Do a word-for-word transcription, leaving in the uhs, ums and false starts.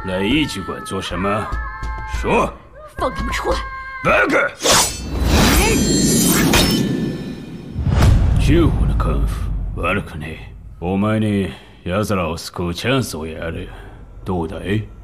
来一局馆做什么？说。 放他们出来！ 八个。中国のカンフ悪くねえ。お前に奴らを救うチャンスをやる。どうだい？